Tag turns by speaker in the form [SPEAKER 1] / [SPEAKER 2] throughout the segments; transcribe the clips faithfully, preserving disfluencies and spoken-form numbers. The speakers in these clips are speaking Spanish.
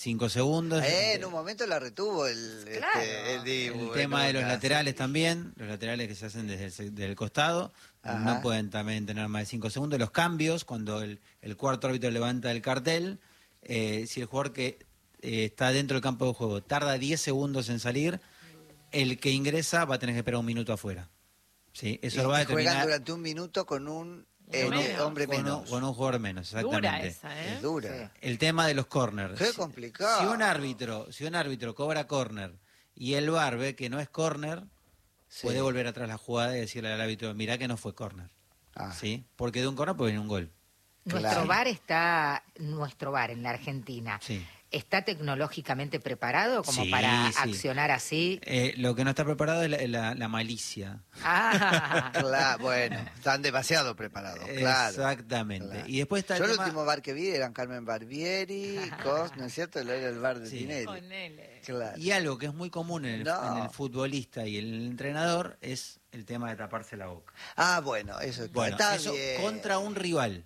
[SPEAKER 1] cinco segundos.
[SPEAKER 2] Eh, en un momento la retuvo el,
[SPEAKER 3] Claro.
[SPEAKER 2] este, el Dibu.
[SPEAKER 1] El tema de los
[SPEAKER 2] Lucas.
[SPEAKER 1] laterales también, los laterales que se hacen desde el, se- del costado,
[SPEAKER 2] Ajá.
[SPEAKER 1] no pueden también tener más de cinco segundos. Los cambios, cuando el, el cuarto árbitro levanta el cartel, eh, si el jugador que eh, está dentro del campo de juego tarda diez segundos en salir, el que ingresa va a tener que esperar un minuto afuera. ¿Sí? Eso
[SPEAKER 2] Y-
[SPEAKER 1] lo va a
[SPEAKER 2] y juegan
[SPEAKER 1] determinar
[SPEAKER 2] durante un minuto con un eh,
[SPEAKER 3] Uno menos.
[SPEAKER 2] hombre
[SPEAKER 1] con un,
[SPEAKER 2] menos.
[SPEAKER 1] con un jugador menos, exactamente.
[SPEAKER 3] Dura esa, ¿eh?
[SPEAKER 2] Es dura.
[SPEAKER 1] El tema de los corners.
[SPEAKER 2] Qué
[SPEAKER 1] Si-
[SPEAKER 2] complicado.
[SPEAKER 1] Si un árbitro, si un árbitro cobra corner y el V A R ve que no es corner,
[SPEAKER 2] Sí.
[SPEAKER 1] puede volver atrás la jugada y decirle al árbitro, mirá que no fue corner.
[SPEAKER 2] Ah.
[SPEAKER 1] ¿Sí? Porque de un corner puede venir un gol.
[SPEAKER 4] Nuestro
[SPEAKER 2] Claro.
[SPEAKER 4] bar está, nuestro bar en la Argentina,
[SPEAKER 1] Sí.
[SPEAKER 4] ¿está tecnológicamente preparado como
[SPEAKER 1] Sí,
[SPEAKER 4] para
[SPEAKER 1] sí.
[SPEAKER 4] accionar así?
[SPEAKER 1] Eh, lo que no está preparado es la, la- la malicia.
[SPEAKER 4] Ah,
[SPEAKER 2] Claro, bueno, están demasiado preparados, claro.
[SPEAKER 1] Exactamente.
[SPEAKER 2] Claro.
[SPEAKER 1] Y después está
[SPEAKER 2] Yo
[SPEAKER 1] el
[SPEAKER 2] el
[SPEAKER 1] tema...
[SPEAKER 2] último bar que vi eran Carmen Barbieri, Cos, ¿no es cierto? Lo era el bar de
[SPEAKER 1] Sí.
[SPEAKER 2] Tinelli.
[SPEAKER 3] Con él. eh.
[SPEAKER 2] Claro.
[SPEAKER 1] Y algo que es muy común en el,
[SPEAKER 2] No.
[SPEAKER 1] en el futbolista y el entrenador es el tema de taparse la boca.
[SPEAKER 2] Ah, bueno, eso
[SPEAKER 1] Bueno,
[SPEAKER 2] está
[SPEAKER 1] eso
[SPEAKER 2] bien.
[SPEAKER 1] contra un rival.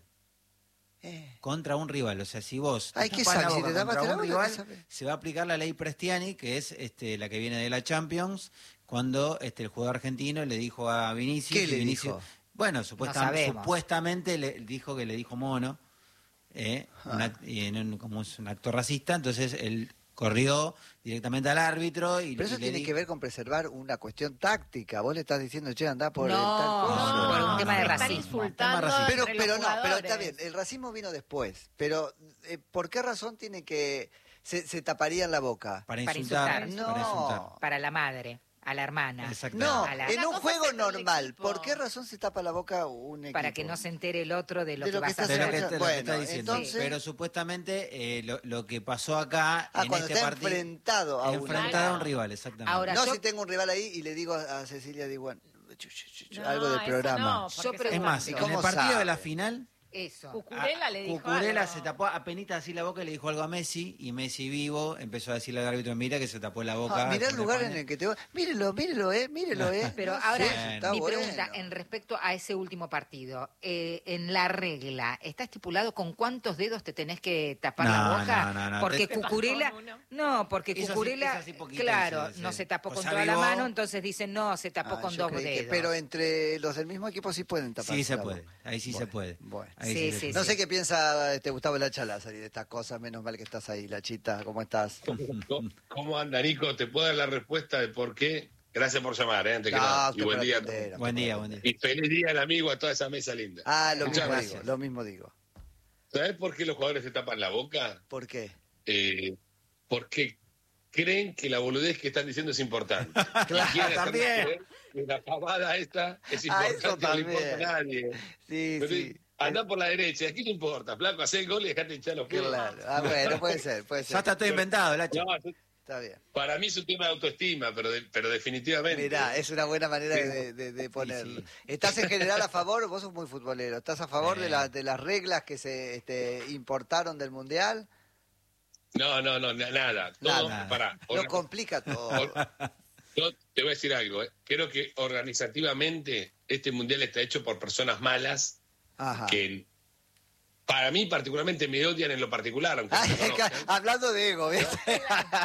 [SPEAKER 2] Eh.
[SPEAKER 1] Contra un rival, o sea, si vos
[SPEAKER 2] Ay,
[SPEAKER 1] te
[SPEAKER 2] ¿qué
[SPEAKER 1] tapás la
[SPEAKER 2] sabes? Si
[SPEAKER 1] boca
[SPEAKER 2] te tapaste
[SPEAKER 1] contra
[SPEAKER 2] la
[SPEAKER 1] un
[SPEAKER 2] boca,
[SPEAKER 1] rival,
[SPEAKER 2] ¿qué sabes?
[SPEAKER 1] se va a aplicar la ley Prestiani, que es este, la que viene de la Champions, cuando este, el jugador argentino le dijo a Vinicius...
[SPEAKER 2] ¿Qué
[SPEAKER 1] y
[SPEAKER 2] le
[SPEAKER 1] Vinicius-
[SPEAKER 2] dijo?
[SPEAKER 1] Bueno, supuestamente,
[SPEAKER 4] sabemos.
[SPEAKER 1] supuestamente le dijo que le dijo mono, eh,
[SPEAKER 2] Ah.
[SPEAKER 1] un act- y en un- como es un acto racista, entonces él corrió directamente al árbitro y,
[SPEAKER 2] Pero eso
[SPEAKER 1] y le
[SPEAKER 2] tiene
[SPEAKER 1] di-
[SPEAKER 2] que ver con preservar una cuestión táctica. Vos le estás diciendo, che, andá por el
[SPEAKER 4] No,
[SPEAKER 2] tal cosa.
[SPEAKER 4] no, por un tema de
[SPEAKER 3] Están
[SPEAKER 4] racismo.
[SPEAKER 3] insultando
[SPEAKER 1] Tema racismo.
[SPEAKER 2] Pero,
[SPEAKER 3] entre los
[SPEAKER 2] pero no, pero está
[SPEAKER 3] jugadores.
[SPEAKER 2] bien, el racismo vino después. Pero, eh, ¿por qué razón tiene que se, se taparían la boca?
[SPEAKER 1] para
[SPEAKER 4] para
[SPEAKER 1] insultar,
[SPEAKER 4] insultar.
[SPEAKER 1] para
[SPEAKER 2] No.
[SPEAKER 1] insultar.
[SPEAKER 4] para la madre, a la hermana.
[SPEAKER 1] Exactamente.
[SPEAKER 2] No,
[SPEAKER 4] A la-
[SPEAKER 2] en
[SPEAKER 3] Una
[SPEAKER 2] un
[SPEAKER 3] cosa
[SPEAKER 2] juego
[SPEAKER 3] es el
[SPEAKER 2] normal,
[SPEAKER 3] equipo.
[SPEAKER 2] ¿por qué razón se tapa la boca un equipo?
[SPEAKER 4] Para que no se entere el otro de lo
[SPEAKER 2] De
[SPEAKER 4] que
[SPEAKER 2] lo que
[SPEAKER 4] vas a
[SPEAKER 2] estás
[SPEAKER 1] De lo
[SPEAKER 4] hacer.
[SPEAKER 1] que,
[SPEAKER 2] haciendo.
[SPEAKER 1] te- lo que
[SPEAKER 2] Bueno,
[SPEAKER 1] está diciendo.
[SPEAKER 2] entonces-
[SPEAKER 1] Pero supuestamente eh, lo, lo que pasó acá
[SPEAKER 2] Ah,
[SPEAKER 1] en
[SPEAKER 2] cuando
[SPEAKER 1] este
[SPEAKER 2] está
[SPEAKER 1] partido...
[SPEAKER 2] enfrentado a un
[SPEAKER 1] enfrentado a un rival, exactamente.
[SPEAKER 4] Ahora,
[SPEAKER 2] No,
[SPEAKER 4] yo-
[SPEAKER 2] si tengo un rival ahí y le digo a a Cecilia, digo, bueno, chu, chu, chu, chu,
[SPEAKER 3] No,
[SPEAKER 2] algo del
[SPEAKER 3] eso
[SPEAKER 2] programa.
[SPEAKER 3] no,
[SPEAKER 4] Yo
[SPEAKER 3] porque
[SPEAKER 4] pregunto-
[SPEAKER 1] es más,
[SPEAKER 2] ¿Y
[SPEAKER 1] en
[SPEAKER 2] cómo
[SPEAKER 1] el partido
[SPEAKER 2] sabe?
[SPEAKER 1] de la final...
[SPEAKER 4] Eso.
[SPEAKER 3] Cucurella le dijo
[SPEAKER 1] Cucurella
[SPEAKER 3] algo.
[SPEAKER 1] se tapó apenita así la boca y le dijo algo a Messi, y Messi vivo empezó a decirle al árbitro, mira que se tapó la boca.
[SPEAKER 2] Ah, mirá el
[SPEAKER 1] con
[SPEAKER 2] lugar en
[SPEAKER 1] paño.
[SPEAKER 2] el que te va. Mírelo, mírelo, eh, mírelo, eh.
[SPEAKER 4] Pero
[SPEAKER 2] No
[SPEAKER 4] ahora,
[SPEAKER 2] sé, está
[SPEAKER 4] mi
[SPEAKER 2] bueno.
[SPEAKER 4] pregunta, en respecto a ese último partido, eh, en la regla, ¿está estipulado con cuántos dedos te tenés que tapar
[SPEAKER 1] No,
[SPEAKER 4] la boca?
[SPEAKER 1] no, no, no,
[SPEAKER 4] Porque
[SPEAKER 1] te-
[SPEAKER 4] Cucurella,
[SPEAKER 3] Con uno.
[SPEAKER 4] no, porque
[SPEAKER 1] Eso sí,
[SPEAKER 4] Cucurella,
[SPEAKER 1] es así poquito,
[SPEAKER 4] claro,
[SPEAKER 1] sí, sí.
[SPEAKER 4] no se tapó
[SPEAKER 1] O
[SPEAKER 4] con
[SPEAKER 1] sea,
[SPEAKER 4] toda la
[SPEAKER 1] vivo-
[SPEAKER 4] mano, entonces dicen, no, se tapó
[SPEAKER 2] Ah,
[SPEAKER 4] con
[SPEAKER 2] yo
[SPEAKER 4] dos
[SPEAKER 2] creí que-
[SPEAKER 4] dedos.
[SPEAKER 2] pero entre los del mismo equipo sí pueden tapar.
[SPEAKER 1] Sí se puede, ahí sí se puede.
[SPEAKER 2] Bueno.
[SPEAKER 1] Ahí
[SPEAKER 4] Sí,
[SPEAKER 1] se
[SPEAKER 4] sí,
[SPEAKER 1] puede.
[SPEAKER 2] No sé qué piensa este Gustavo Lacha Lázari de estas cosas, menos mal que estás ahí, Lachita, ¿cómo estás?
[SPEAKER 5] ¿Cómo, cómo anda, Nico? ¿Te puedo dar la respuesta de por qué? Gracias por llamar, ¿eh? Antes que
[SPEAKER 2] No,
[SPEAKER 5] nada.
[SPEAKER 2] usted
[SPEAKER 5] Y buen
[SPEAKER 2] por
[SPEAKER 5] día.
[SPEAKER 2] atender, usted
[SPEAKER 1] Buen
[SPEAKER 2] por
[SPEAKER 1] día,
[SPEAKER 2] atender.
[SPEAKER 1] buen día.
[SPEAKER 5] Y feliz día al amigo, a toda esa mesa linda.
[SPEAKER 2] Ah, lo
[SPEAKER 5] Muchas
[SPEAKER 2] mismo
[SPEAKER 5] gracias.
[SPEAKER 2] digo, lo mismo digo.
[SPEAKER 5] ¿Sabes por qué los jugadores se tapan la boca?
[SPEAKER 2] ¿Por qué?
[SPEAKER 5] Eh, porque creen que la boludez que están diciendo es importante.
[SPEAKER 2] Claro,
[SPEAKER 5] Y quieren hacernos
[SPEAKER 2] también.
[SPEAKER 5] creer que la pavada esta es
[SPEAKER 2] Ah,
[SPEAKER 5] importante,
[SPEAKER 2] eso
[SPEAKER 5] no le importa a
[SPEAKER 2] también.
[SPEAKER 5] nadie.
[SPEAKER 2] Sí,
[SPEAKER 5] Pero
[SPEAKER 2] sí.
[SPEAKER 5] Andá por la derecha, aquí no importa, flaco, hacé el gol y dejate hinchar los pies.
[SPEAKER 2] Claro. Ah, bueno, puede ser, puede
[SPEAKER 1] Ya
[SPEAKER 2] ser.
[SPEAKER 1] está todo inventado, Lacho.
[SPEAKER 5] No,
[SPEAKER 2] Está bien.
[SPEAKER 5] para mí es un tema de autoestima, pero, de- pero definitivamente.
[SPEAKER 2] Mirá, es una buena manera de, de- de ponerlo. ¿Estás en general a favor? Vos sos muy futbolero. ¿Estás a favor de, la- de las reglas que se este, importaron del Mundial?
[SPEAKER 5] No, no, no, na- nada. Todo,
[SPEAKER 2] Nada.
[SPEAKER 5] pará.
[SPEAKER 2] Lo
[SPEAKER 5] Orga-
[SPEAKER 2] complica todo.
[SPEAKER 5] or- Yo te voy a decir algo. eh. Creo que organizativamente este mundial está hecho por personas malas
[SPEAKER 2] Ajá.
[SPEAKER 5] que, para mí, particularmente me odian en lo particular. Aunque
[SPEAKER 2] Ay,
[SPEAKER 5] no me conozcan.
[SPEAKER 2] hablando de ego, ¿viste?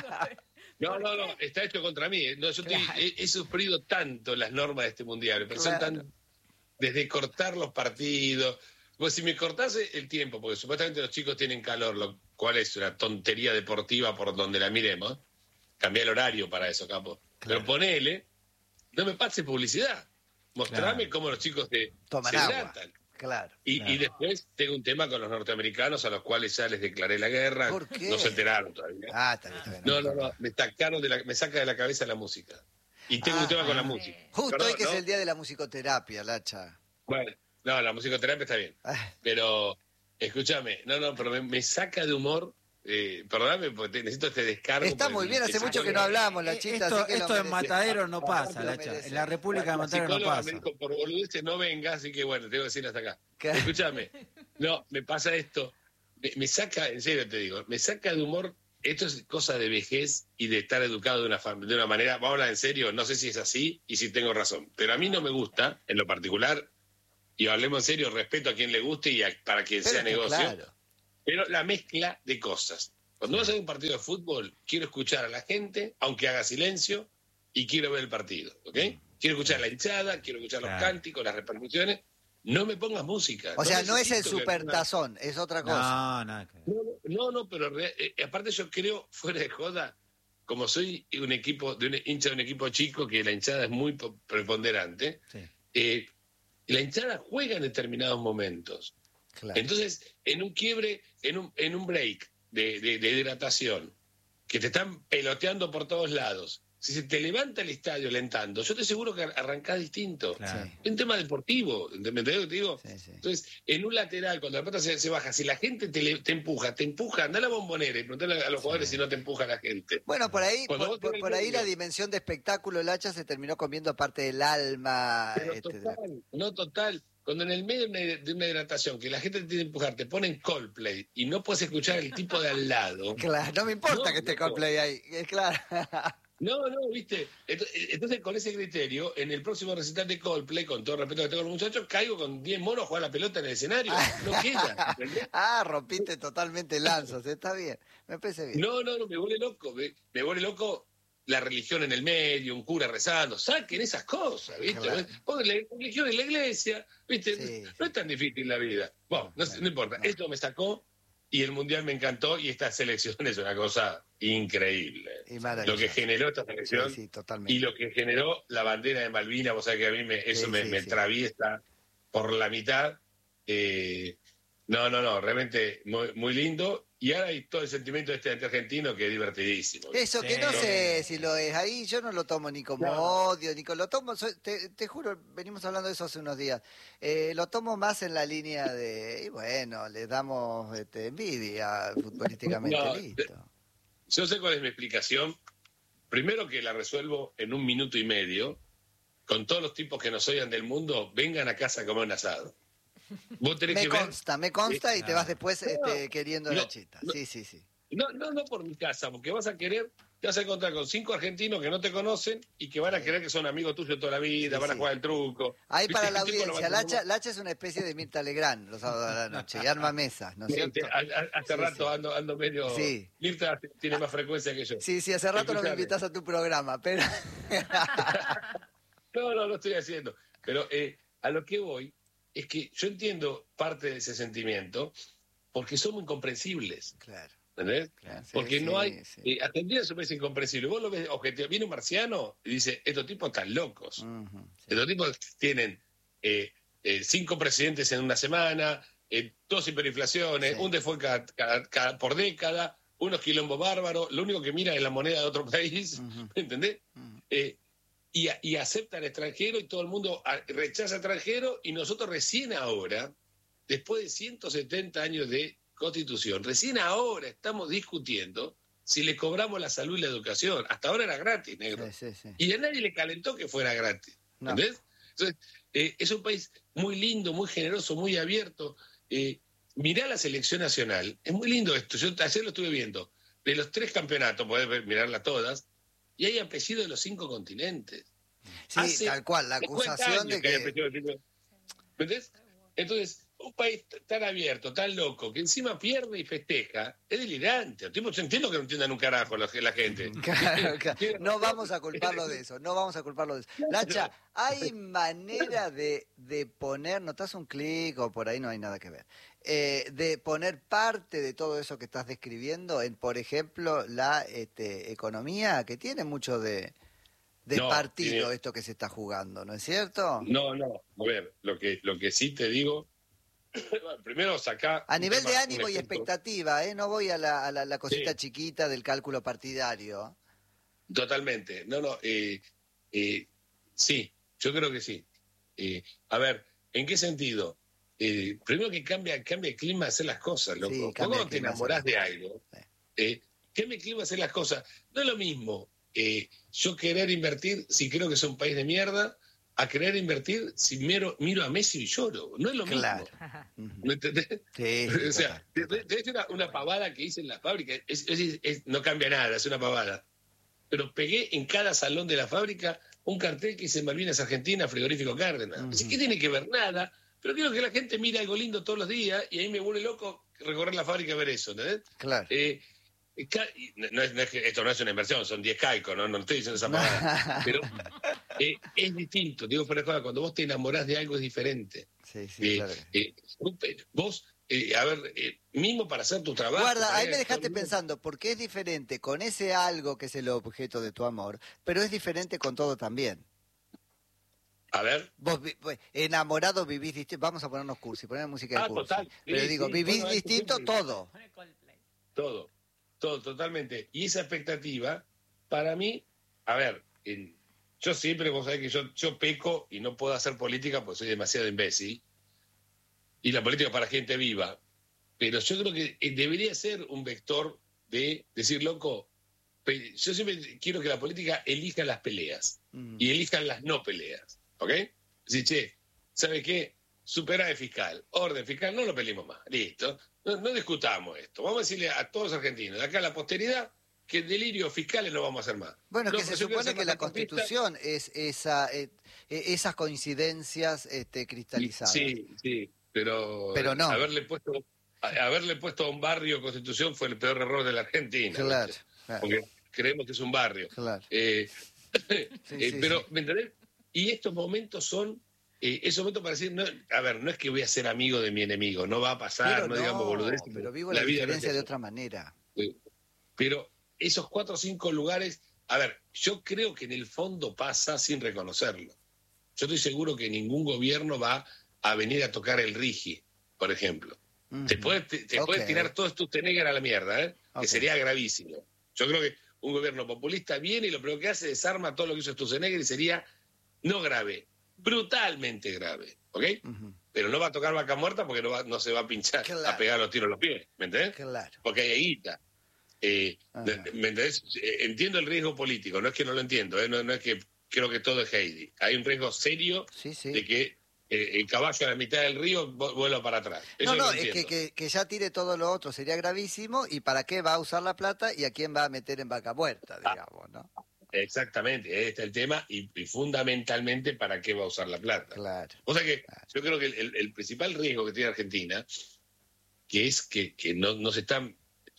[SPEAKER 5] No, no, no, está hecho contra mí. eh. No, yo estoy-
[SPEAKER 4] Claro.
[SPEAKER 5] he, he sufrido tanto las normas de este mundial. Pero son
[SPEAKER 2] Claro.
[SPEAKER 5] tan. Desde cortar los partidos. Pues si me cortase el tiempo, porque supuestamente los chicos tienen calor, lo cual es una tontería deportiva por donde la miremos. Cambiar el horario para eso, capo. Pero ponele, no me pase publicidad. Mostrame
[SPEAKER 1] Claro.
[SPEAKER 5] cómo los chicos se,
[SPEAKER 2] Toman
[SPEAKER 5] se
[SPEAKER 2] agua.
[SPEAKER 5] hidratan.
[SPEAKER 2] Claro.
[SPEAKER 5] Y,
[SPEAKER 1] Claro.
[SPEAKER 5] y después tengo un tema con los norteamericanos a los cuales ya les declaré la guerra.
[SPEAKER 2] ¿Por qué?
[SPEAKER 5] No se enteraron todavía.
[SPEAKER 2] Ah, está bien, está bien.
[SPEAKER 5] No, no, no. Me sacaron de la, me saca de la cabeza la música. Y tengo
[SPEAKER 2] Ah,
[SPEAKER 5] un tema con la
[SPEAKER 2] ah.
[SPEAKER 5] música.
[SPEAKER 2] Justo
[SPEAKER 5] Perdón,
[SPEAKER 2] hoy que
[SPEAKER 5] ¿no?
[SPEAKER 2] es el día de la musicoterapia, Lacha.
[SPEAKER 5] Bueno, no, la musicoterapia está bien.
[SPEAKER 2] Ah,
[SPEAKER 5] Pero, escúchame, no, no, pero me, me saca de humor. Eh, perdóname, porque te- necesito este descargo.
[SPEAKER 2] Está
[SPEAKER 5] porque
[SPEAKER 2] muy bien, hace
[SPEAKER 5] el
[SPEAKER 2] mucho que no
[SPEAKER 5] psicólogo-
[SPEAKER 2] hablamos,
[SPEAKER 1] Eh,
[SPEAKER 2] Lachita.
[SPEAKER 1] esto
[SPEAKER 2] así que lo
[SPEAKER 1] esto en
[SPEAKER 2] merece.
[SPEAKER 1] Matadero no pasa,
[SPEAKER 2] Lo
[SPEAKER 1] Lacha.
[SPEAKER 2] merece.
[SPEAKER 1] En la República de
[SPEAKER 5] La
[SPEAKER 1] Matadero no
[SPEAKER 5] psicóloga
[SPEAKER 1] pasa.
[SPEAKER 5] me dijo, por boludeces no venga, así que bueno, tengo que decir hasta acá.
[SPEAKER 2] ¿Qué?
[SPEAKER 5] Escúchame, no, me pasa esto, me, me saca, en serio te digo, me saca de humor, esto es cosa de vejez y de estar educado de una, fam- de una manera, vamos a hablar en serio, no sé si es así y si tengo razón, pero a mí no me gusta, en lo particular, y hablemos en serio, respeto a quien le guste y a- para quien
[SPEAKER 2] Pero
[SPEAKER 5] sea
[SPEAKER 2] está
[SPEAKER 5] negocio,
[SPEAKER 2] claro.
[SPEAKER 5] pero la mezcla de cosas. Cuando vas a ver un partido de fútbol, quiero escuchar a la gente, aunque haga silencio, y quiero ver el partido, ¿ok? Quiero escuchar la hinchada, quiero escuchar los
[SPEAKER 1] Claro.
[SPEAKER 5] cánticos, las repercusiones. No me pongas música.
[SPEAKER 2] O sea, no es el
[SPEAKER 5] necesito que-
[SPEAKER 2] supertazón, es otra cosa.
[SPEAKER 1] No, nada que ver.
[SPEAKER 5] No, no, no, pero re- eh, aparte yo creo, fuera de joda, como soy un equipo, de un hincha de un equipo chico, que la hinchada es muy po- preponderante,
[SPEAKER 1] Sí.
[SPEAKER 5] eh, la hinchada juega en determinados momentos.
[SPEAKER 2] Claro.
[SPEAKER 5] Entonces, en un quiebre, en un, en un break de, de, de hidratación, que te están peloteando por todos lados, si se te levanta el estadio alentando, yo te aseguro que arrancás distinto.
[SPEAKER 1] Claro.
[SPEAKER 2] Sí.
[SPEAKER 5] Es un tema deportivo, ¿me entendés lo que te digo?
[SPEAKER 2] Sí, sí.
[SPEAKER 5] Entonces, en un lateral, cuando la pelota se, se baja, si la gente te, le- te empuja, te empuja, anda a la bombonera y preguntale a los jugadores si no te empuja la gente.
[SPEAKER 2] Bueno, por ahí,
[SPEAKER 5] Cuando
[SPEAKER 2] por,
[SPEAKER 5] vos tenés
[SPEAKER 2] por
[SPEAKER 5] el
[SPEAKER 2] ahí
[SPEAKER 5] medio.
[SPEAKER 2] la dimensión de espectáculo, el hacha se terminó comiendo parte del alma.
[SPEAKER 5] Pero
[SPEAKER 2] este, de la-
[SPEAKER 5] total, no total. Cuando en el medio de una, de una hidratación, que la gente te tiene que empujar, te ponen Coldplay y no puedes escuchar el tipo de al lado.
[SPEAKER 2] Claro, no me importa
[SPEAKER 5] No,
[SPEAKER 2] que esté
[SPEAKER 5] loco.
[SPEAKER 2] Coldplay ahí, es claro.
[SPEAKER 5] No, no, viste. Ento- Entonces, con ese criterio, en el próximo recital de Coldplay, con todo el respeto que tengo a los muchachos, caigo con diez monos a jugar la pelota en el escenario. No queda. ¿entendés?
[SPEAKER 2] Ah, rompiste totalmente lanzas, está bien, me parece bien.
[SPEAKER 5] No, no, no, me vuelve loco. Me, me vuelve loco la religión en el medio, un cura rezando. Saquen esas cosas, ¿viste?
[SPEAKER 2] Claro.
[SPEAKER 5] Pongan la religión en la iglesia, ¿viste?
[SPEAKER 2] Sí,
[SPEAKER 5] no es tan difícil la vida. Bueno, no, no importa.
[SPEAKER 2] no.
[SPEAKER 5] Esto me sacó y el Mundial me encantó y esta selección es una cosa increíble.
[SPEAKER 2] Y maravilloso.
[SPEAKER 5] Lo que generó esta
[SPEAKER 2] Sí,
[SPEAKER 5] selección
[SPEAKER 2] sí, totalmente.
[SPEAKER 5] y lo que generó la bandera de Malvinas, vos sabés que a mí me, eso
[SPEAKER 2] Sí,
[SPEAKER 5] me,
[SPEAKER 2] sí,
[SPEAKER 5] me
[SPEAKER 2] sí.
[SPEAKER 5] atraviesa por la mitad. Eh, no, no, no, realmente muy, muy lindo. Y ahora hay todo el sentimiento de este argentino que es divertidísimo.
[SPEAKER 2] Eso, que
[SPEAKER 1] Sí.
[SPEAKER 2] no sé si lo es. Ahí yo no lo tomo ni como
[SPEAKER 5] No.
[SPEAKER 2] odio, ni como... Lo tomo, soy- te, te juro, venimos hablando de eso hace unos días. Eh, lo tomo más en la línea de, y bueno, le damos este, envidia futbolísticamente,
[SPEAKER 5] No,
[SPEAKER 2] listo.
[SPEAKER 5] Yo sé cuál es mi explicación. Primero que la resuelvo en un minuto y medio, con todos los tipos que nos oigan del mundo, vengan a casa a comer un asado. Vos tenés
[SPEAKER 2] Me
[SPEAKER 5] que ver...
[SPEAKER 2] consta, me consta y te
[SPEAKER 1] Ah.
[SPEAKER 2] vas después este, queriendo la
[SPEAKER 5] no,
[SPEAKER 2] chita.
[SPEAKER 5] no.
[SPEAKER 2] Sí, sí, sí.
[SPEAKER 5] No, no, no por mi casa, porque vas a querer, te vas a encontrar con cinco argentinos que no te conocen y que van a querer que son amigos tuyos toda la vida,
[SPEAKER 2] Sí,
[SPEAKER 5] van a
[SPEAKER 2] sí.
[SPEAKER 5] jugar el truco.
[SPEAKER 2] Ahí
[SPEAKER 5] ¿Viste?
[SPEAKER 2] para la
[SPEAKER 5] Este tipo lo
[SPEAKER 2] audiencia,
[SPEAKER 5] van a
[SPEAKER 2] Lacha, Lacha es una especie de Mirta Legrand los sábados de la noche y arma mesas, ¿no es
[SPEAKER 5] tomar-
[SPEAKER 2] cierto?
[SPEAKER 5] A- a- Hace
[SPEAKER 2] Sí,
[SPEAKER 5] rato
[SPEAKER 2] sí.
[SPEAKER 5] Ando, ando medio...
[SPEAKER 2] Sí.
[SPEAKER 5] Mirta tiene más frecuencia que yo.
[SPEAKER 2] Sí, sí, hace rato no me
[SPEAKER 5] Escuchame.
[SPEAKER 2] invitas a tu programa, pero...
[SPEAKER 5] No, no, lo estoy haciendo. Pero eh, a lo que voy es que yo entiendo parte de ese sentimiento porque somos incomprensibles,
[SPEAKER 2] Claro,
[SPEAKER 5] ¿entendés?
[SPEAKER 2] claro. sí,
[SPEAKER 5] Porque no
[SPEAKER 2] sí,
[SPEAKER 5] hay...
[SPEAKER 2] sí.
[SPEAKER 5] Eh, Argentina es un país incomprensible. Vos lo ves objetivo. Viene un marciano y dice, estos tipos están locos.
[SPEAKER 2] Ujú, sí.
[SPEAKER 5] Estos tipos tienen eh, eh, cinco presidentes en una semana, eh, dos hiperinflaciones,
[SPEAKER 2] Sí.
[SPEAKER 5] un default cada, cada- cada- por década, unos quilombos bárbaros, lo único que mira es la moneda de otro país,
[SPEAKER 2] Ujú.
[SPEAKER 5] ¿me entendés?
[SPEAKER 2] Ujú.
[SPEAKER 5] Eh, y, a- y aceptan extranjero y todo el mundo a- rechaza extranjero y nosotros recién ahora, después de ciento setenta años de constitución, recién ahora estamos discutiendo si le cobramos la salud y la educación. Hasta ahora era gratis, negro.
[SPEAKER 2] Sí, sí, sí.
[SPEAKER 5] Y a nadie le calentó que fuera gratis.
[SPEAKER 2] No.
[SPEAKER 5] ¿Entendés? Entonces, eh, es un país muy lindo, muy generoso, muy abierto. Eh, mirá la selección nacional. Es muy lindo esto. Yo ayer lo estuve viendo. De los tres campeonatos, podés ver- mirarlas todas, y hay apellido de los cinco continentes.
[SPEAKER 2] Sí,
[SPEAKER 5] Hace
[SPEAKER 2] tal cual, la
[SPEAKER 5] cincuenta
[SPEAKER 2] acusación
[SPEAKER 5] años
[SPEAKER 2] de
[SPEAKER 5] hay
[SPEAKER 2] que...
[SPEAKER 5] apellido de cinco- ¿Entendés? Entonces, un país t- tan abierto, tan loco, que encima pierde y festeja, es delirante. Tipo, yo entiendo que no entiendan un carajo la, la gente.
[SPEAKER 2] Claro, claro. No vamos a culparlo de eso, no vamos a culparlo de eso. Lacha, ¿hay manera de, de poner, notas un clic o por ahí no hay nada que ver, eh, de poner parte de todo eso que estás describiendo en, por ejemplo, la este, economía, que tiene mucho de, de
[SPEAKER 5] No,
[SPEAKER 2] partido
[SPEAKER 5] tiene-
[SPEAKER 2] esto que se está jugando, ¿no es cierto?
[SPEAKER 5] No, no. A ver, lo que, lo que sí te digo, bueno, primero saca...
[SPEAKER 2] A
[SPEAKER 5] un
[SPEAKER 2] nivel
[SPEAKER 5] tema-
[SPEAKER 2] de
[SPEAKER 5] un
[SPEAKER 2] ánimo y
[SPEAKER 5] ejemplo.
[SPEAKER 2] expectativa, ¿eh? No voy a la, a la, la cosita
[SPEAKER 5] Sí.
[SPEAKER 2] chiquita del cálculo partidario.
[SPEAKER 5] Totalmente. No, no. Eh, eh, sí, yo creo que sí. Eh, a ver, ¿en qué sentido? Eh, primero que cambia, cambia el clima de hacer las cosas, loco.
[SPEAKER 2] Sí,
[SPEAKER 5] Vos
[SPEAKER 2] cambia el
[SPEAKER 5] cuando te
[SPEAKER 2] clima de hacer
[SPEAKER 5] enamorás
[SPEAKER 2] las
[SPEAKER 5] de
[SPEAKER 2] cosas.
[SPEAKER 5] algo,
[SPEAKER 2] Sí.
[SPEAKER 5] eh, cambia el clima de hacer las cosas. No es lo mismo eh, yo querer invertir si creo que es un país de mierda a querer invertir si miro, miro a Messi y lloro. No es lo
[SPEAKER 2] Claro.
[SPEAKER 5] mismo.
[SPEAKER 2] Ujú.
[SPEAKER 5] ¿Me entendés?
[SPEAKER 2] Sí, sí,
[SPEAKER 5] O sea,
[SPEAKER 2] total,
[SPEAKER 5] te-
[SPEAKER 2] total.
[SPEAKER 5] te- te decir una, una pavada que hice en la fábrica, es- es- es- no cambia nada, es una pavada. Pero pegué en cada salón de la fábrica un cartel que dice Malvinas Argentina, frigorífico Cárdenas.
[SPEAKER 2] Ujú.
[SPEAKER 5] Así que tiene que ver nada, pero quiero que la gente mire algo lindo todos los días y ahí me vuelve loco recorrer la fábrica y ver eso, ¿entendés?
[SPEAKER 2] Claro.
[SPEAKER 5] Eh, No es, no es que esto no es una inversión, son diez caicos, no, no estoy diciendo esa palabra. Pero eh, es distinto. Digo, pero cuando vos te enamorás de algo es diferente.
[SPEAKER 2] Sí, sí,
[SPEAKER 5] eh,
[SPEAKER 2] claro.
[SPEAKER 5] eh, vos, eh, a ver, eh, mismo para hacer tu trabajo.
[SPEAKER 2] Guarda, ahí me
[SPEAKER 5] todo
[SPEAKER 2] dejaste
[SPEAKER 5] el mundo-
[SPEAKER 2] pensando, porque es diferente con ese algo que es el objeto de tu amor, pero es diferente con todo también.
[SPEAKER 5] A ver.
[SPEAKER 2] Vos vi- vos, enamorado vivís distinto, vamos a ponernos cursi, poner música de
[SPEAKER 5] Ah,
[SPEAKER 2] cursi.
[SPEAKER 5] total.
[SPEAKER 2] Pero
[SPEAKER 5] Sí,
[SPEAKER 2] digo,
[SPEAKER 5] sí,
[SPEAKER 2] vivís
[SPEAKER 5] bueno, eso
[SPEAKER 2] distinto
[SPEAKER 5] siempre.
[SPEAKER 2] todo.
[SPEAKER 5] Todo, todo, totalmente. Y esa expectativa, para mí, a ver, en- yo siempre, vos sabés que yo, yo peco y no puedo hacer política porque soy demasiado imbécil. Y la política es para gente viva. Pero yo creo que eh, debería ser un vector de decir, loco, pe- yo siempre quiero que la política elija las peleas
[SPEAKER 2] Mm.
[SPEAKER 5] y elijan las no peleas. ¿Ok? Decir, che, ¿sabe qué? Superávit fiscal, orden fiscal, no lo peleemos más. Listo. No, no discutamos esto. Vamos a decirle a todos los argentinos, de acá a la posteridad, que delirios fiscales no vamos a hacer más.
[SPEAKER 2] Bueno, es
[SPEAKER 5] No,
[SPEAKER 2] que se
[SPEAKER 5] pero yo quiero
[SPEAKER 2] supone
[SPEAKER 5] ser
[SPEAKER 2] que la
[SPEAKER 5] autopista.
[SPEAKER 2] Constitución es esa, eh, eh, esas coincidencias este, cristalizadas.
[SPEAKER 5] Sí, sí, pero,
[SPEAKER 2] Pero no.
[SPEAKER 5] haberle puesto a- haberle puesto a un barrio Constitución fue el peor error de la Argentina.
[SPEAKER 2] Claro,
[SPEAKER 5] ¿viste?
[SPEAKER 2] claro,
[SPEAKER 5] Porque creemos que es un barrio.
[SPEAKER 2] claro.
[SPEAKER 5] Eh, eh,
[SPEAKER 2] sí,
[SPEAKER 5] pero,
[SPEAKER 2] sí.
[SPEAKER 5] ¿me entendés? Y estos momentos son, eh, esos momentos para decir, no, a ver, no es que voy a ser amigo de mi enemigo, no va a pasar,
[SPEAKER 2] Pero
[SPEAKER 5] no,
[SPEAKER 2] no,
[SPEAKER 5] digamos boludeces.
[SPEAKER 2] pero vivo la,
[SPEAKER 5] vida no es
[SPEAKER 2] diferencia de
[SPEAKER 5] eso.
[SPEAKER 2] otra manera.
[SPEAKER 5] Eh, Pero esos cuatro o cinco lugares, a ver, yo creo que en el fondo pasa sin reconocerlo. Yo estoy seguro que ningún gobierno va a venir a tocar el Rigi, por ejemplo.
[SPEAKER 2] Ujú.
[SPEAKER 5] Te puedes te, te
[SPEAKER 2] Ok.
[SPEAKER 5] puedes tirar todo esto Tenegger a la mierda, ¿eh?
[SPEAKER 2] Ok.
[SPEAKER 5] Que sería gravísimo. Yo creo que un gobierno populista viene y lo primero que hace es desarma todo lo que hizo Sturzenegger y sería no grave, brutalmente grave, ¿ok?
[SPEAKER 2] Ujú.
[SPEAKER 5] Pero no va a tocar vaca muerta porque no, va, no se va a pinchar,
[SPEAKER 2] Claro.
[SPEAKER 5] a pegar los tiros en los pies, ¿me entendés?
[SPEAKER 2] Claro.
[SPEAKER 5] Porque hay guita. Eh,
[SPEAKER 2] Ajá.
[SPEAKER 5] ¿Me entendés? Eh, Entiendo el riesgo político, no es que no lo entiendo, ¿eh? no, no es que creo que todo es Heidi. Hay un riesgo serio
[SPEAKER 2] Sí, sí.
[SPEAKER 5] de que eh, el caballo a la mitad del río vu- vuelva para atrás. Eso
[SPEAKER 2] No, no,
[SPEAKER 5] lo
[SPEAKER 2] es que,
[SPEAKER 5] entiendo.
[SPEAKER 2] que, que ya tire todo lo otro sería gravísimo. ¿Y para qué va a usar la plata y a quién va a meter en vaca muerta,
[SPEAKER 5] Ah.
[SPEAKER 2] digamos, no?
[SPEAKER 5] Exactamente, ahí está el tema y, y fundamentalmente para qué va a usar la plata.
[SPEAKER 2] Claro.
[SPEAKER 5] O sea que yo creo que el, el- el principal riesgo que tiene Argentina, que es que, que no, no se están,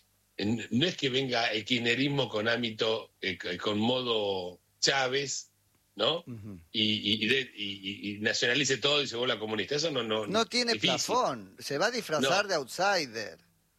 [SPEAKER 5] en- no es que venga el kirchnerismo con ámbito, eh, con modo Chávez, ¿no?
[SPEAKER 2] Ujú.
[SPEAKER 5] Y, y, y de- y- y nacionalice todo y se vuelva comunista. Eso no, no,
[SPEAKER 2] No tiene
[SPEAKER 5] difícil.
[SPEAKER 2] plafón, se va a disfrazar
[SPEAKER 5] No.
[SPEAKER 2] de outsider.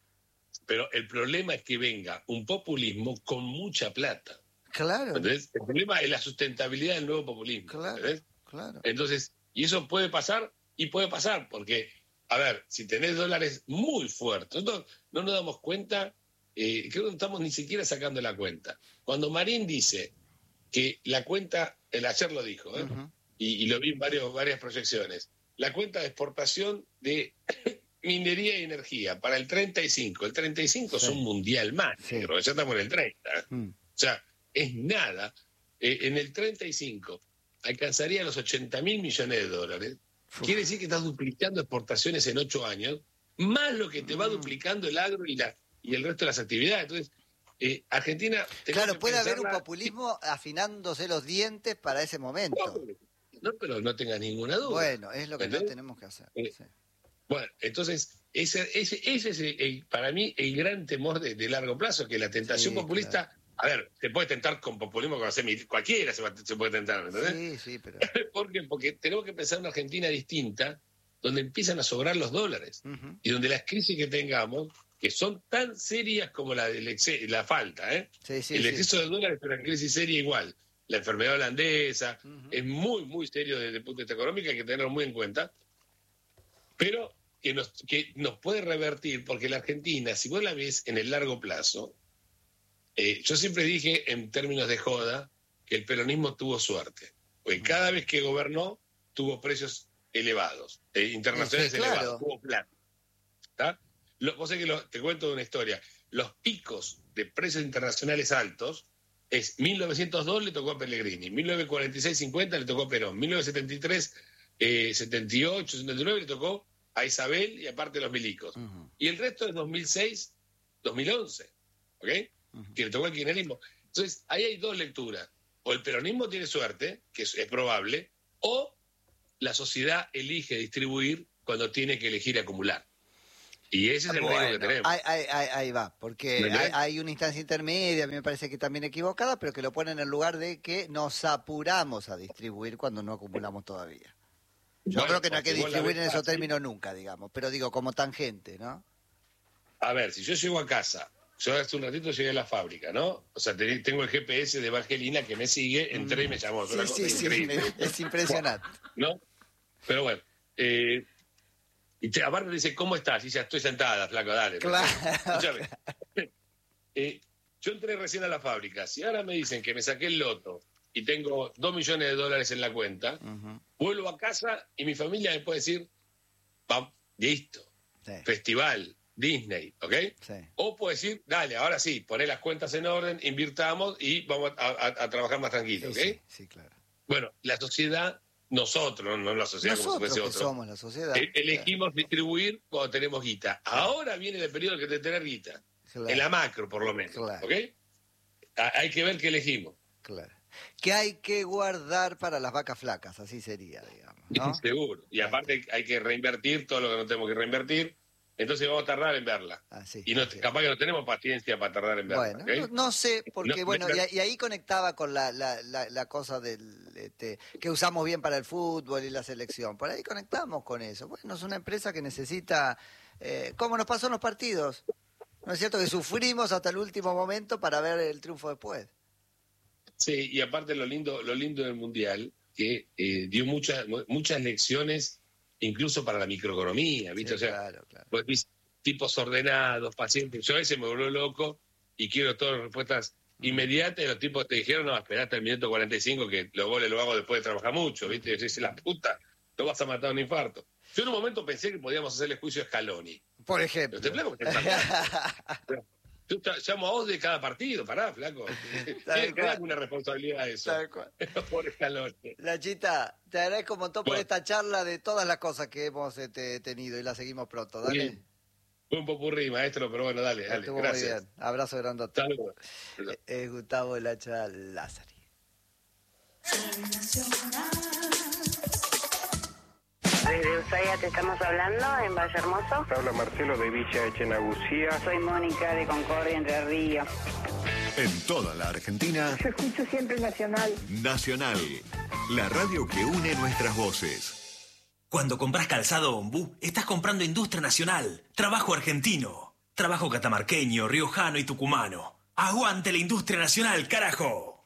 [SPEAKER 5] Pero el problema es que venga un populismo con mucha plata.
[SPEAKER 2] Claro,
[SPEAKER 5] ¿Entendés? El problema es la sustentabilidad del nuevo populismo.
[SPEAKER 2] Claro.
[SPEAKER 5] ¿entendés?
[SPEAKER 2] claro.
[SPEAKER 5] Entonces, y eso puede pasar, y puede pasar, porque, a ver, si tenés dólares muy fuertes, nosotros no nos damos cuenta, eh, creo que no estamos ni siquiera sacando la cuenta. Cuando Marín dice que la cuenta, el ayer lo dijo, ¿eh?
[SPEAKER 2] Ujú.
[SPEAKER 5] y, y lo vi en varios, varias proyecciones, la cuenta de exportación de minería y energía para el treinta y cinco, el treinta y cinco
[SPEAKER 2] Sí.
[SPEAKER 5] es un mundial más,
[SPEAKER 2] Sí.
[SPEAKER 5] negro, ya estamos en el treinta.
[SPEAKER 2] Mm.
[SPEAKER 5] O sea, es nada. Eh, en el treinta y cinco alcanzaría los ochenta mil millones de dólares.
[SPEAKER 2] Uf.
[SPEAKER 5] Quiere decir que estás duplicando exportaciones en ocho años, más lo que te va
[SPEAKER 2] Mm.
[SPEAKER 5] duplicando el agro y, la, y el resto de las actividades. Entonces, eh, Argentina... tenemos
[SPEAKER 2] Claro,
[SPEAKER 5] que
[SPEAKER 2] puede haber un
[SPEAKER 5] pensarla-
[SPEAKER 2] populismo afinándose los dientes para ese momento.
[SPEAKER 5] No, pero no tengas ninguna duda.
[SPEAKER 2] Bueno, es lo que no
[SPEAKER 5] ¿Entendés?
[SPEAKER 2] tenemos que hacer.
[SPEAKER 5] Eh,
[SPEAKER 2] sí.
[SPEAKER 5] Bueno, entonces, ese, ese, ese es el- el- para mí el gran temor de, de largo plazo, que la tentación
[SPEAKER 2] Sí,
[SPEAKER 5] populista, a ver, se puede tentar con populismo, con hacer mil- cualquiera se, va- se puede tentar, ¿entendés?
[SPEAKER 2] Sí, sí, pero...
[SPEAKER 5] ¿Por qué? Porque tenemos que pensar en una Argentina distinta, donde empiezan a sobrar los dólares
[SPEAKER 2] Ujú.
[SPEAKER 5] y donde las crisis que tengamos, que son tan serias como la, del exce- la falta, ¿eh?
[SPEAKER 2] Sí, sí,
[SPEAKER 5] el
[SPEAKER 2] sí.
[SPEAKER 5] exceso de dólares es una crisis seria igual. La enfermedad holandesa
[SPEAKER 2] Ujú.
[SPEAKER 5] es muy, muy serio desde el punto de vista económico, hay que tenerlo muy en cuenta, pero que nos, que nos puede revertir, porque la Argentina, si vos la ves en el largo plazo, eh, yo siempre dije en términos de joda que el peronismo tuvo suerte, porque cada vez que gobernó tuvo precios elevados, eh, internacionales
[SPEAKER 2] Sí, claro.
[SPEAKER 5] elevados, tuvo plata. ¿Tá? Lo, vos sabés que lo- te cuento una historia, los picos de precios internacionales altos es mil novecientos dos le tocó a Pellegrini, mil novecientos cuarenta y seis cincuenta le tocó a Perón, mil novecientos setenta y tres, eh, setenta y ocho, setenta y nueve le tocó a Isabel y aparte los milicos.
[SPEAKER 2] Ujú.
[SPEAKER 5] Y el resto es dos mil seis, dos mil once, ¿ok?
[SPEAKER 2] Ujú.
[SPEAKER 5] Que le tocó al kirchnerismo. Entonces, ahí hay dos lecturas. O el peronismo tiene suerte, que es, es probable, o la sociedad elige distribuir cuando tiene que elegir acumular. Y ese es el
[SPEAKER 2] Bueno,
[SPEAKER 5] riesgo que tenemos.
[SPEAKER 2] ahí, ahí, ahí, ahí va, porque
[SPEAKER 5] ¿Me
[SPEAKER 2] hay, hay una instancia intermedia, a mí me parece que también equivocada, pero que lo pone en el lugar de que nos apuramos a distribuir cuando no acumulamos todavía. Yo
[SPEAKER 5] Bueno,
[SPEAKER 2] creo que no hay que
[SPEAKER 5] porque vos la
[SPEAKER 2] distribuir en
[SPEAKER 5] ves
[SPEAKER 2] esos
[SPEAKER 5] así.
[SPEAKER 2] términos nunca, digamos, pero digo, como tangente, ¿no?
[SPEAKER 5] A ver, si yo llego a casa, yo hace un ratito llegué a la fábrica, ¿no? O sea, te- tengo el G P S de Evangelina que me sigue, entré y me llamó. Es una
[SPEAKER 2] Sí,
[SPEAKER 5] cosa
[SPEAKER 2] sí, sí,
[SPEAKER 5] increíble.
[SPEAKER 2] es impresionante.
[SPEAKER 5] ¿No? Pero bueno, eh, y te, aparte te dice, ¿cómo estás? Y ya estoy sentada, flaco, dale.
[SPEAKER 2] Claro.
[SPEAKER 5] Escúchame. Eh, yo entré recién a la fábrica. Si ahora me dicen que me saqué el loto y tengo dos millones de dólares en la cuenta,
[SPEAKER 2] Ujú,
[SPEAKER 5] vuelvo a casa y mi familia me puede decir, "Va, listo,
[SPEAKER 2] sí,
[SPEAKER 5] festival, Disney, ¿ok?"
[SPEAKER 2] sí.
[SPEAKER 5] O puede decir, dale, ahora sí, poné las cuentas en orden, invirtamos y vamos a, a- a trabajar más tranquilo,
[SPEAKER 2] Sí,
[SPEAKER 5] ¿ok?
[SPEAKER 2] sí, sí, claro.
[SPEAKER 5] Bueno, la sociedad, nosotros, no la sociedad como si
[SPEAKER 2] Nosotros
[SPEAKER 5] fuese
[SPEAKER 2] que
[SPEAKER 5] otro,
[SPEAKER 2] somos la sociedad.
[SPEAKER 5] e- elegimos distribuir cuando tenemos guita. Ahora viene el periodo que te tener guita,
[SPEAKER 2] Claro,
[SPEAKER 5] en la macro por lo menos,
[SPEAKER 2] Claro.
[SPEAKER 5] ¿ok? A- Hay que ver qué elegimos.
[SPEAKER 2] claro. Que hay que guardar para las vacas flacas, así sería, digamos, ¿no?
[SPEAKER 5] Seguro. Y aparte hay que reinvertir todo lo que no tenemos que reinvertir, entonces vamos a tardar en verla.
[SPEAKER 2] Así,
[SPEAKER 5] Y no,
[SPEAKER 2] así.
[SPEAKER 5] capaz que no tenemos paciencia para tardar en verla,
[SPEAKER 2] Bueno,
[SPEAKER 5] ¿ok?
[SPEAKER 2] no, no sé, porque
[SPEAKER 5] No,
[SPEAKER 2] bueno,
[SPEAKER 5] no-
[SPEAKER 2] y, a- y ahí conectaba con la, la, la, la cosa del este, que usamos bien para el fútbol y la selección. Por ahí conectamos con eso. Bueno, es una empresa que necesita, eh, como nos pasó en los partidos, ¿no es cierto? Que sufrimos hasta el último momento para ver el triunfo después.
[SPEAKER 5] Sí, y aparte lo lindo, lo lindo del Mundial, que eh, dio muchas, muchas lecciones, incluso para la microeconomía, ¿viste?
[SPEAKER 2] Sí,
[SPEAKER 5] o sea,
[SPEAKER 2] claro, claro.
[SPEAKER 5] pues, vis- tipos ordenados, pacientes. Yo a veces me vuelvo loco y quiero todas las respuestas inmediatas y los tipos te dijeron, no, esperá hasta el minuto cuarenta y cinco que los goles lo hago después de trabajar mucho, ¿viste? Y yo dice, la puta, no vas a matar un infarto. Yo en un momento pensé que podíamos hacerle juicio a Scaloni.
[SPEAKER 2] Por
[SPEAKER 5] Pero
[SPEAKER 2] ejemplo.
[SPEAKER 5] te flaco, te Yo ta- llamo a vos de cada partido, pará, flaco. Tiene que
[SPEAKER 2] cual.
[SPEAKER 5] dar una responsabilidad eso.
[SPEAKER 2] Tal cual.
[SPEAKER 5] Por Scaloni.
[SPEAKER 2] Nachita, te agradezco un montón por
[SPEAKER 5] Bueno.
[SPEAKER 2] esta charla de todas las cosas que hemos este, tenido y la seguimos pronto. Dale.
[SPEAKER 5] Bien. Fue un popurrí, maestro, pero bueno, dale, dale.
[SPEAKER 2] Estuvo
[SPEAKER 5] Gracias.
[SPEAKER 2] muy bien. Abrazo grandote.
[SPEAKER 5] Saludos.
[SPEAKER 2] Eh, eh, Gustavo El Hacha Lázari.
[SPEAKER 3] Desde Ushuaia te estamos hablando, en Valle Hermoso.
[SPEAKER 6] Habla Marcelo de Villa Echenagucía.
[SPEAKER 3] Soy Mónica de Concordia, Entre Ríos.
[SPEAKER 7] En toda la Argentina,
[SPEAKER 3] Yo escucho siempre Nacional.
[SPEAKER 7] Nacional, la radio que une nuestras voces.
[SPEAKER 8] Cuando compras calzado Ombú, estás comprando industria nacional, trabajo argentino, trabajo catamarqueño, riojano y tucumano. ¡Aguante la industria nacional, carajo!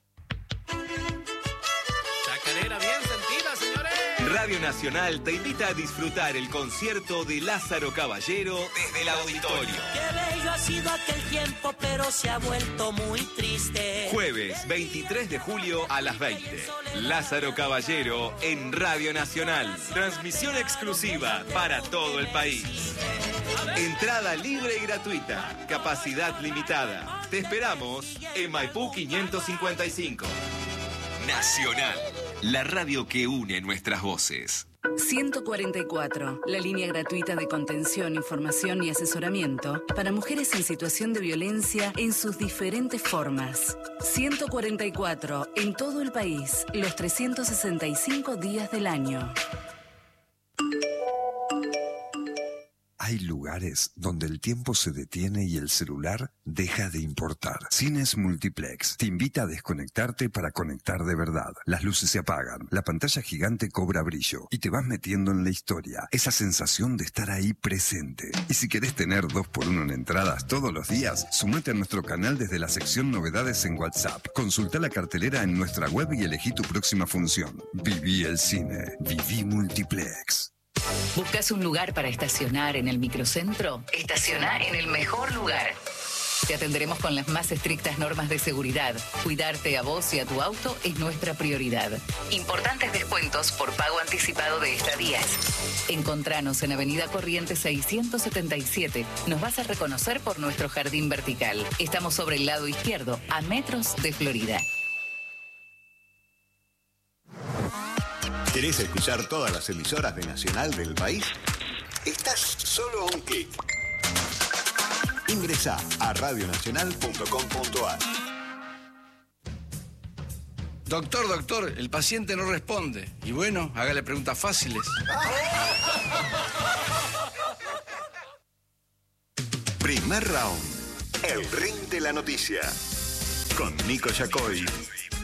[SPEAKER 9] Chacarera bien sentida, señores.
[SPEAKER 10] Radio Nacional te invita a disfrutar el concierto de Lázaro Caballero desde el auditorio.
[SPEAKER 11] Qué bello ha sido aquel tiempo, pero se ha vuelto muy triste.
[SPEAKER 10] Jueves veintitrés de julio a las veinte. Lázaro Caballero en Radio Nacional. Transmisión exclusiva para todo el país. Entrada libre y gratuita. Capacidad limitada. Te esperamos en Maipú quinientos cincuenta y cinco.
[SPEAKER 7] Nacional, la radio que une nuestras voces.
[SPEAKER 12] ciento cuarenta y cuatro, la línea gratuita de contención, información y asesoramiento para mujeres en situación de violencia en sus diferentes formas. ciento cuarenta y cuatro, en todo el país, los trescientos sesenta y cinco días del año.
[SPEAKER 13] Hay lugares donde el tiempo se detiene y el celular deja de importar. Cines Multiplex te invita a desconectarte para conectar de verdad. Las luces se apagan, la pantalla gigante cobra brillo y te vas metiendo en la historia. Esa sensación de estar ahí presente. Y si querés tener dos por uno en entradas todos los días, sumate a nuestro canal desde la sección Novedades en WhatsApp. Consulta la cartelera en nuestra web y elegí tu próxima función. Viví el cine. Viví Multiplex.
[SPEAKER 12] ¿Buscas un lugar para estacionar en el microcentro? Estaciona en el mejor lugar. Te atenderemos con las más estrictas normas de seguridad. Cuidarte a vos y a tu auto es nuestra prioridad. Importantes descuentos por pago anticipado de estadías. Encontranos en Avenida Corrientes seiscientos setenta y siete. Nos vas a reconocer por nuestro jardín vertical. Estamos sobre el lado izquierdo, a metros de Florida.
[SPEAKER 7] ¿Querés escuchar todas las emisoras de Nacional del país? Estás solo a un clic. Ingresá a radio nacional punto com punto a r.
[SPEAKER 9] Doctor, doctor, el paciente no responde. Y bueno, hágale preguntas fáciles.
[SPEAKER 7] Primer round. El ring de la noticia. Con Nico Yacoy